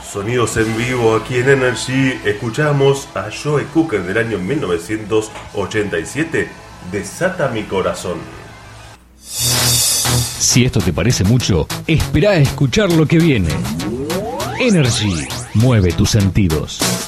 Sonidos en vivo aquí en Energy. Escuchamos a Joe Cocker del año 1987, Desata mi corazón. Si esto te parece mucho, espera a escuchar lo que viene. Energy mueve tus sentidos.